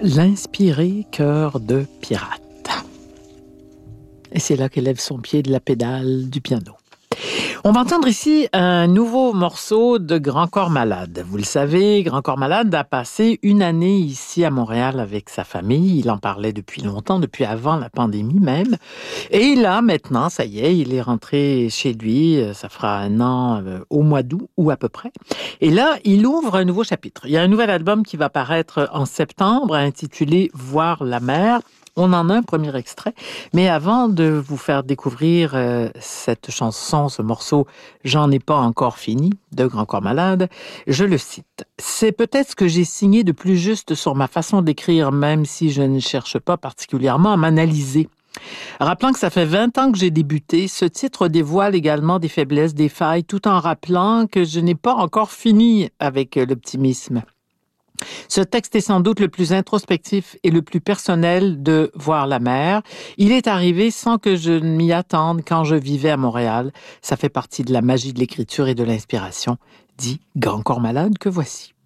L'inspiré cœur de pirate. Et c'est là qu'elle lève son pied de la pédale du piano. On va entendre ici un nouveau morceau de Grand Corps Malade. Vous le savez, Grand Corps Malade a passé une année ici à Montréal avec sa famille. Il en parlait depuis longtemps, depuis avant la pandémie même. Et là, maintenant, ça y est, il est rentré chez lui. Ça fera un an au mois d'août, ou à peu près. Et là, il ouvre un nouveau chapitre. Il y a un nouvel album qui va paraître en septembre, intitulé « Voir la mer ». On en a un premier extrait, mais avant de vous faire découvrir cette chanson, ce morceau « J'en ai pas encore fini » de Grand Corps Malade, je le cite. « C'est peut-être ce que j'ai signé de plus juste sur ma façon d'écrire, même si je ne cherche pas particulièrement à m'analyser. » Rappelant que ça fait 20 ans que j'ai débuté, ce titre dévoile également des faiblesses, des failles, tout en rappelant que je n'ai pas encore fini avec l'optimisme. Ce texte est sans doute le plus introspectif et le plus personnel de Voir la mer. Il est arrivé sans que je m'y attende quand je vivais à Montréal. Ça fait partie de la magie de l'écriture et de l'inspiration, dit Grand Corps Malade que voici.